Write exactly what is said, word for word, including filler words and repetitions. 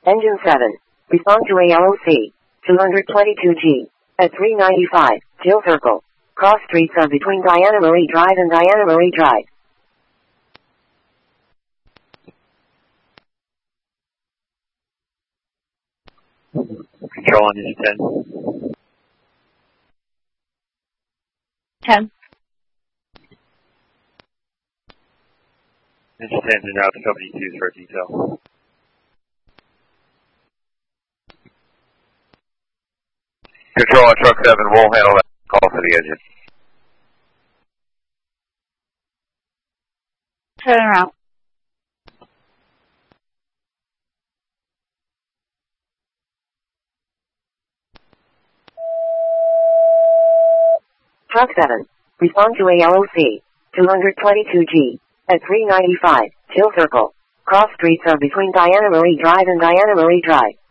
Engine seven. Respond to A L O C. two twenty-two G. At three ninety-five. Jill Circle. Cross streets are between Diana Marie Drive and Diana Marie Drive. Control on engine ten. ten. Engine ten is now to company two for a detail. Control on truck seven, we'll handle that call for the engine. Turn around. Truck seven. Respond to A L O C. two twenty-two G. At three ninety-five. Jill Circle. Cross streets are between Diana Marie Drive and Diana Marie Drive.